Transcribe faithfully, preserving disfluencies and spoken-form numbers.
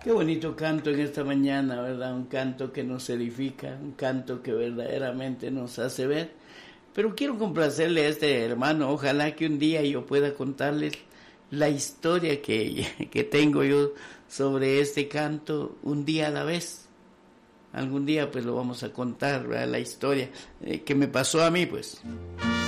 Qué bonito canto en esta mañana, ¿verdad? Un canto que nos edifica, un canto que verdaderamente nos hace ver. Pero quiero complacerle a este hermano, ojalá que un día yo pueda contarles la historia que, que tengo yo sobre este canto, un día a la vez. Algún día pues lo vamos a contar, ¿verdad? La historia eh, que me pasó a mí, pues.